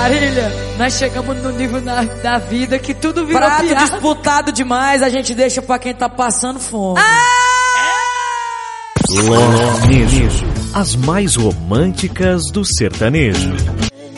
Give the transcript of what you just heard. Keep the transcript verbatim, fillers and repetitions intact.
Marília, nós chegamos no nível na, da vida que tudo virou Prato piada. disputado demais, a gente deixa pra quem tá passando fome. Lonejo, as mais românticas do sertanejo.